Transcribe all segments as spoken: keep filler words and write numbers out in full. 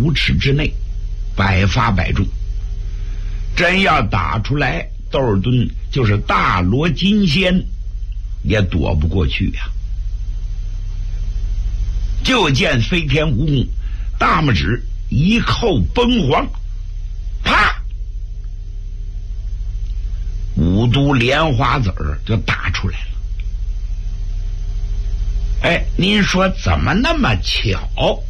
五尺之内，百发百中。真要打出来，窦尔敦就是大罗金仙也躲不过去呀、啊。就见飞天蜈蚣大拇指一扣崩黄，啪，五毒莲花籽儿就打出来了。哎，您说怎么那么巧？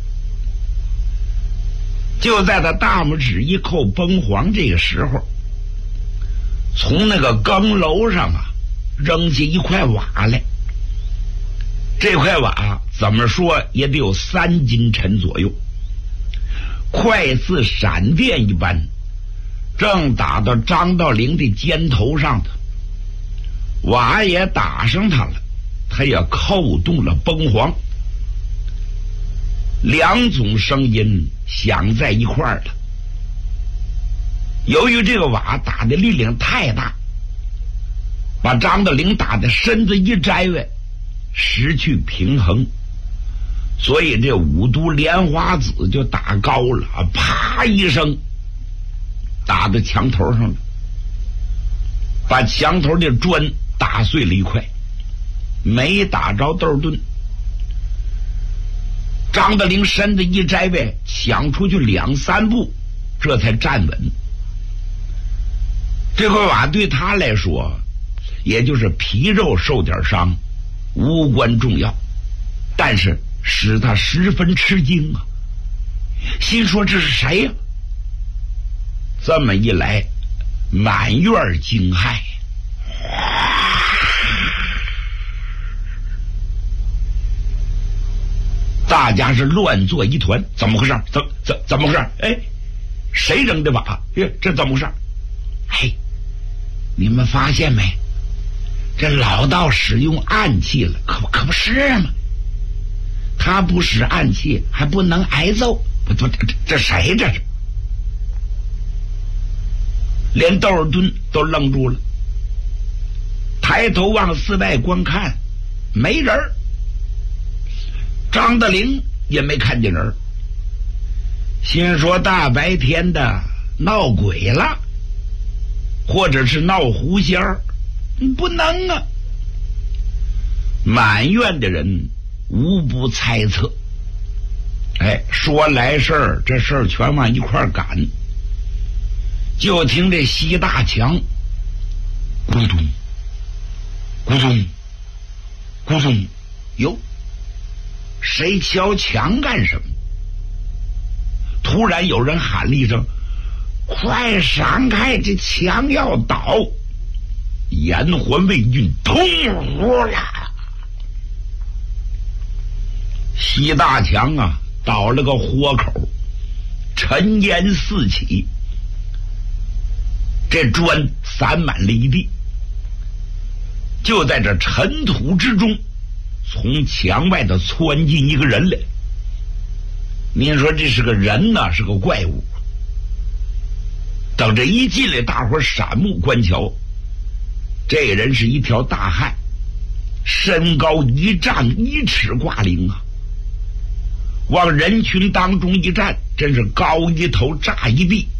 就在他大拇指一扣崩黄这个时候，从那个更楼上啊扔下一块瓦来。这块瓦怎么说也得有三斤沉左右，快似闪电一般，正打到张道陵的肩头上的。瓦也打上他了，他也扣动了崩黄，两种声音响在一块儿了。由于这个瓦打的力量太大，把张道陵打的身子一摘位，失去平衡，所以这五毒莲花籽就打高了，啪一声打到墙头上了，把墙头的砖打碎了一块，没打着窦尔敦。张道陵身子一摘位，抢出去两三步，这才站稳。这块瓦对他来说也就是皮肉受点伤，无关重要，但是使他十分吃惊啊，心说这是谁呀、啊？这么一来，满院惊骇，大家是乱作一团。怎么回事？怎怎怎么回事？哎，谁扔的瓦？哎，这怎么回事？哎，你们发现没？这老道使用暗器了，可不可不是吗？他不使暗器还不能挨揍，不不，这这谁这是？连窦尔敦都愣住了，抬头往四外观看，没人儿。张道陵也没看见人，心说大白天的闹鬼了，或者是闹狐仙儿。不能啊！满院的人无不猜测。哎，说来事儿，这事儿全往一块儿赶。就听这西大墙咕咚咕咚咕咚，哟，谁敲墙干什么？突然有人喊了一声：“快闪开，这墙要倒！”延环未运，通呼啦！西大墙啊，倒了个豁口，尘烟四起，这砖散满了一地。就在这尘土之中，从墙外头窜进一个人来。您说这是个人呢，是个怪物？等这一进来，大伙闪目观瞧。这人是一条大汉，身高一丈一尺挂零啊，往人群当中一站，真是高一头炸一臂。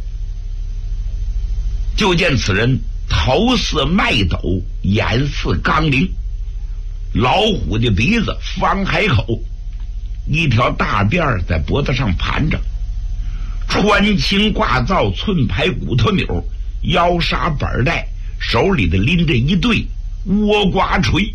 就见此人头似麦斗，眼似钢铃，老虎的鼻子，方海口，一条大辫在脖子上盘着，穿青挂皂，寸排骨头钮，腰纱板带，手里的拎着一对倭瓜锤。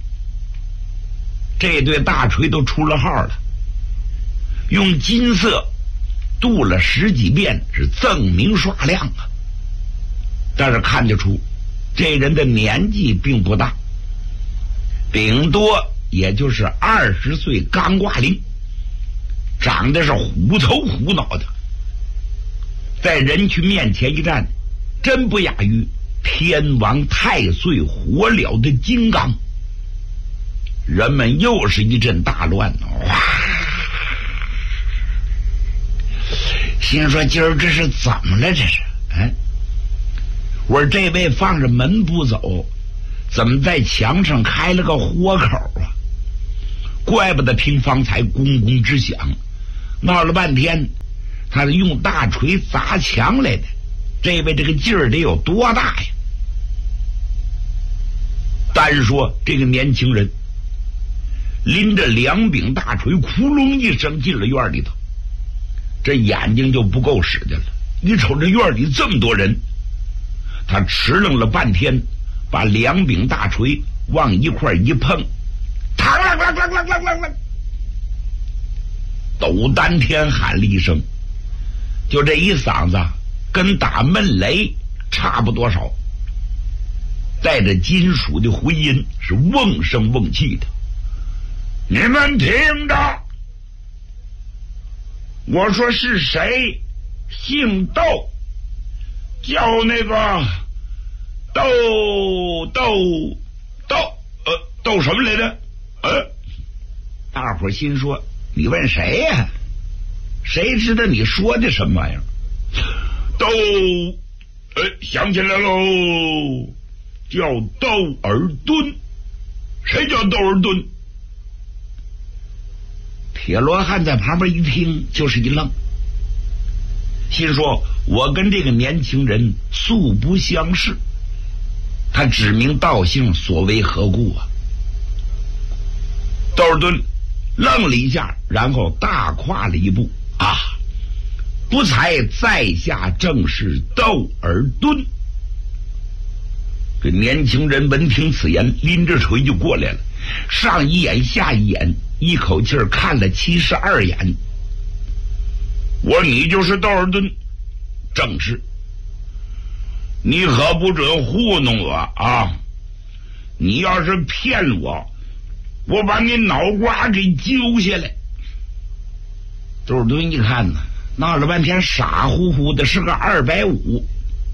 这对大锤都出了号了，用金色镀了十几遍，是锃明刷亮啊。但是看得出这人的年纪并不大，顶多也就是二十岁刚挂零，长得是虎头虎脑的，在人群面前一站，真不亚于天王太岁火燎的金刚。人们又是一阵大乱，哇！心说今儿这是怎么了？这是，哎，我说这位放着门不走，怎么在墙上开了个豁口啊？怪不得听方才公公之响，闹了半天他是用大锤砸墙来的，这位这个劲儿得有多大呀？单说这个年轻人拎着两柄大锤，窟窿一声进了院里头，这眼睛就不够使的了。你瞅这院里这么多人，他迟愣了半天，把两柄大锤往一块一碰，嘡啷啷啷啷啷啷啷，斗丹天喊了一声，就这一嗓子跟打闷雷差不多少，带着金属的回音，是瓮声瓮气的。你们听着，我说是谁？姓窦，叫那个窦窦窦呃窦什么来着？呃，大伙心说你问谁呀、啊？谁知道你说的什么玩意儿？窦，呃，想起来喽，叫窦尔敦。谁叫窦尔敦？铁罗汉在旁边一听，就是一愣，心说我跟这个年轻人素不相识，他指名道姓，所为何故啊？窦尔敦愣了一下，然后大跨了一步，啊，不才在下正是窦尔敦。这年轻人闻听此言，拎着锤就过来了，上一眼下一眼，一口气儿看了七十二眼。我说你就是窦尔敦？正是。你可不准糊弄我啊！你要是骗我，我把你脑瓜给揪下来。窦尔敦一看呢，闹了半天傻乎乎的，是个二百五。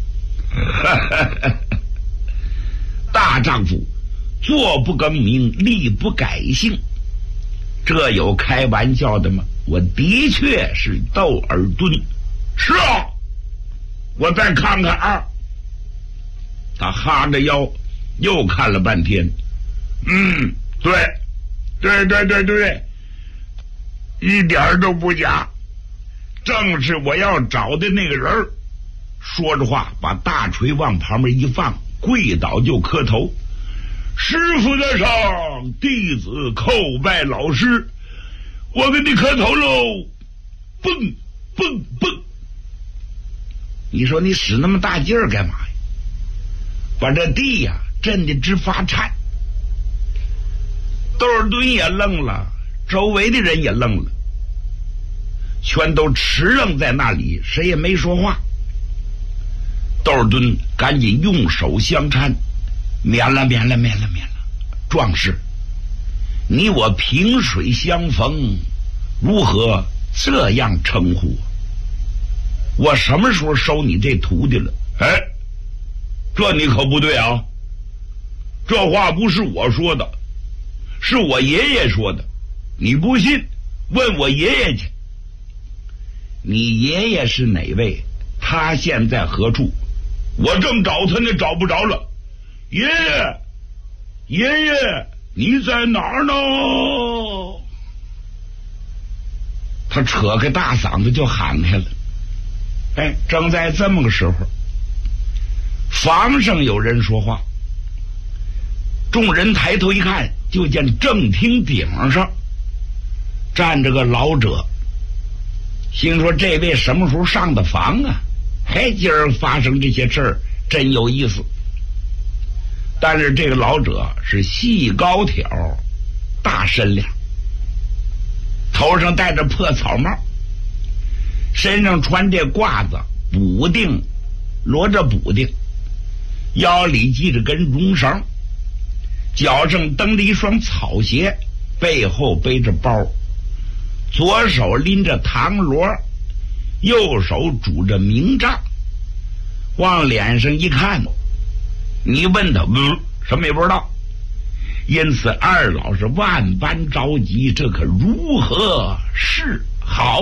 大丈夫坐不更名，立不改姓，这有开玩笑的吗？我的确是窦尔敦。是啊，我再看看啊。他哈着腰又看了半天，嗯，对对对对对，一点都不假，正是我要找的那个人。说着话，把大锤往旁边一放，跪倒就磕头。师傅在上，弟子叩拜老师，我给你磕头喽！蹦蹦蹦！你说你使那么大劲儿干嘛呀？把这地呀、啊、震得直发颤。窦尔敦也愣了，周围的人也愣了，全都持愣在那里，谁也没说话。窦尔敦赶紧用手相搀，免了免了免了免了，壮士，你我萍水相逢，如何这样称呼？我什么时候收你这徒弟了？哎，这你可不对啊！这话不是我说的，是我爷爷说的。你不信，问我爷爷去。你爷爷是哪位？他现在何处？我正找他呢，找不着了。爷爷，爷爷，你在哪儿呢？他扯开大嗓子就喊开了。哎，正在这么个时候，房上有人说话。众人抬头一看，就见正厅顶上站着个老者，心说这位什么时候上的房啊？嘿，今儿发生这些事儿真有意思。但是这个老者是细高挑，大身量，头上戴着破草帽，身上穿这褂子，补丁罗着补丁，腰里系着根绒绳，脚上蹬着一双草鞋，背后背着包，左手拎着唐锣，右手拄着明杖，往脸上一看，你问他，嗯，什么也不知道。因此二老是万般着急，这可如何是好？